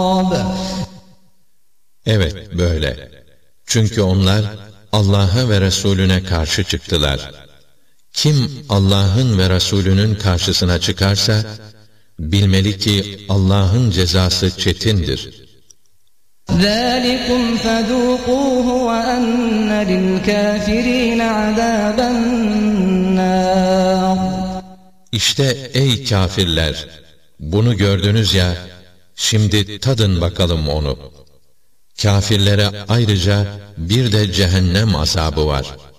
Evet, böyle. Çünkü onlar Allah'a ve Resulüne karşı çıktılar. Kim Allah'ın ve Resulünün karşısına çıkarsa, bilmeli ki Allah'ın cezası çetindir. ذَٰلِكُمْ فَذُوقُوهُ وَأَنَّ لِلْكَافِرِينَ عَذَابَ النَّارِ İşte ey kâfirler! Bunu gördünüz ya, şimdi tadın bakalım onu. Kâfirlere ayrıca bir de cehennem azabı var.